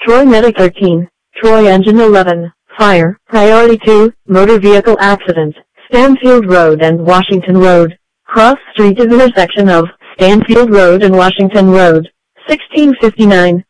Troy Medic 13, Troy Engine 11, Fire, Priority 2, Motor Vehicle Accident, Stanfield Road and Washington Road. Cross street is intersection of Stanfield Road and Washington Road. 1659.